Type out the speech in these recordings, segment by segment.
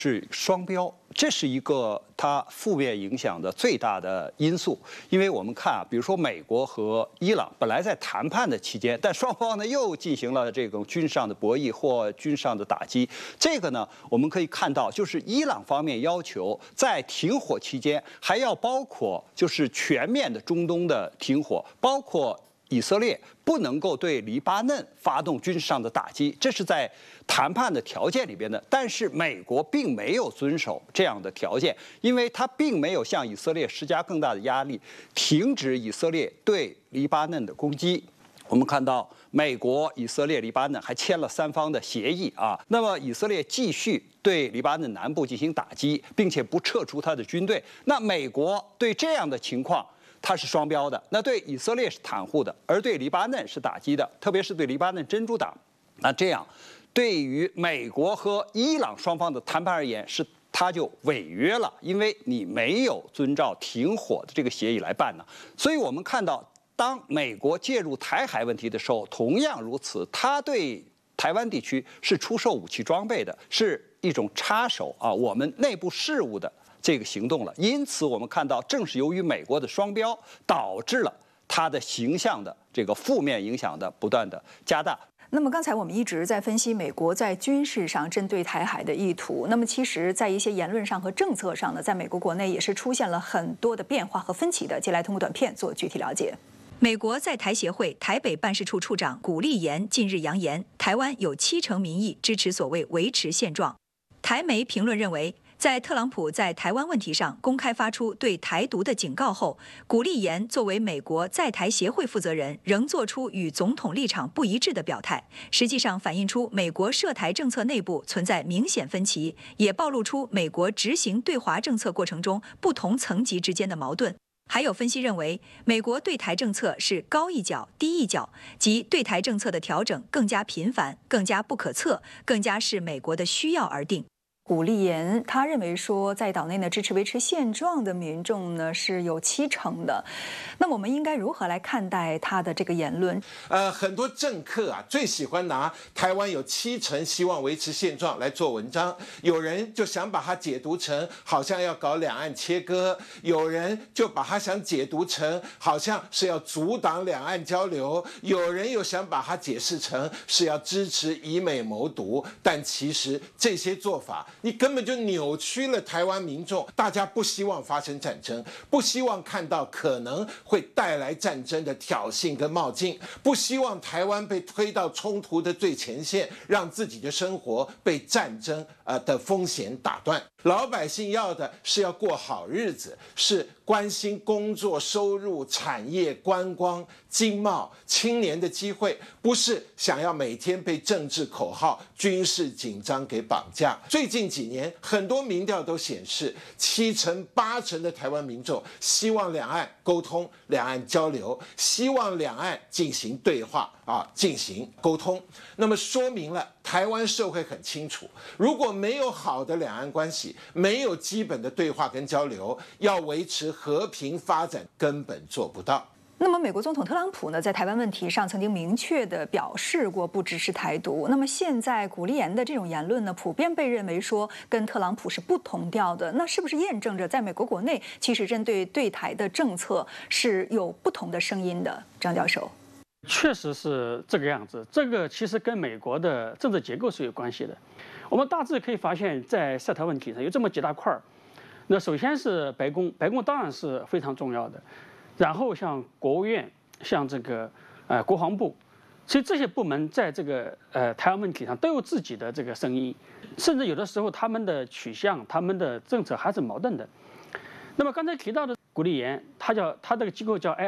是双标，这是一个它负面影响的最大的因素。因为我们看啊，比如说美国和伊朗本来在谈判的期间，但双方呢又进行了这种军事上的博弈或军事上的打击。这个呢，我们可以看到，就是伊朗方面要求在停火期间还要包括就是全面的中东的停火，包括以色列不能够对黎巴嫩发动军事上的打击，这是在谈判的条件里边的。但是美国并没有遵守这样的条件，因为它并没有向以色列施加更大的压力，停止以色列对黎巴嫩的攻击。我们看到美国、以色列、黎巴嫩还签了3方的协议啊。那么以色列继续对黎巴嫩南部进行打击，并且不撤出他的军队。那美国对这样的情况，它是双标的，那对以色列是袒护的，而对黎巴嫩是打击的，特别是对黎巴嫩真主党。那这样，对于美国和伊朗双方的谈判而言，它就违约了，因为你没有遵照停火的这个协议来办呢。所以我们看到，当美国介入台海问题的时候，同样如此，它对台湾地区是出售武器装备的，是一种插手啊我们内部事务的这个行动了。因此，我们看到，正是由于美国的双标，导致了它的形象的这个负面影响的不断的加大。 那么刚才我们一直在分析美国在军事上针对台海的意图，那么其实在一些言论上和政策上呢，在美国国内也是出现了很多的变化和分歧的。接下来通过短片做具体了解。 美国在台协会台北办事处处长古立言近日扬言，台湾有70%民意支持所谓维持现状。台媒评论认为，在特朗普在台湾问题上公开发出对台独的警告后，古立言作为美国在台协会负责人，仍做出与总统立场不一致的表态，实际上反映出美国涉台政策内部存在明显分歧，也暴露出美国执行对华政策过程中不同层级之间的矛盾。还有分析认为，美国对台政策是高一脚低一脚，即对台政策的调整更加频繁、更加不可测、更加视美国的需要而定。 古立言他认为说，在岛内呢支持维持现状的民众呢是有70%的。那我们应该如何来看待他的这个言论？ 很多政客啊最喜欢拿台湾有70%希望维持现状来做文章，有人就想把它解读成好像要搞两岸切割，有人就把它想解读成好像是要阻挡两岸交流，有人又想把它解释成是要支持以美谋独。但其实这些做法，你根本就扭曲了台湾民众，大家不希望发生战争，不希望看到可能会带来战争的挑衅跟冒进，不希望台湾被推到冲突的最前线，让自己的生活被战争的风险打断。老百姓要的是要过好日子，是关心工作、收入、产业、观光、经贸、青年的机会，不是想要每天被政治口号、军事紧张给绑架。最近几年，很多民调都显示，70%、80%的台湾民众希望两岸沟通、两岸交流，希望两岸进行对话进行沟通。那么说明了台湾社会很清楚，如果没有好的两岸关系，没有基本的对话跟交流，要维持和平发展根本做不到。 那么，美国总统特朗普呢，在台湾问题上曾经明确地表示过不支持台独。那么现在古立言的这种言论呢，普遍被认为说跟特朗普是不同调的。那是不是验证着在美国国内，其实针对对台的政策是有不同的声音的？张教授， 确实是这个样子。这个其实跟美国的政治结构是有关系的。我们大致可以发现，在涉台问题上有这么几大块儿。那首先是白宫，白宫当然是非常重要的。然后像国务院，像这个国防部，其实这些部门在这个台湾问题上都有自己的这个声音，甚至有的时候他们的取向、他们的政策还是矛盾的。那么刚才提到的古立言，他这个机构叫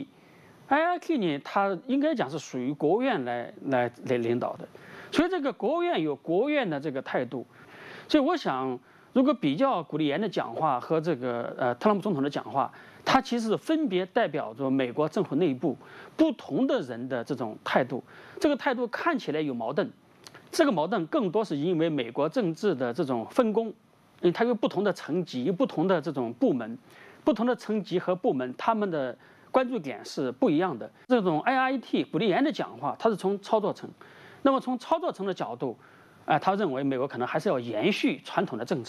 IIT 呢，它应该讲是属于国务院来领导的，所以这个国务院有国务院的这个态度。所以我想，如果比较古立言的讲话和这个特朗普总统的讲话，它其实分别代表着美国政府内部不同的人的这种态度。这个态度看起来有矛盾，这个矛盾更多是因为美国政治的这种分工，因为它有不同的层级、有不同的这种部门，不同的层级和部门，他们的关注点是不一样的。这种 IIT 古立言的讲话，它是从操作层，那么从操作层的角度，他认为美国可能还是要延续传统的政策。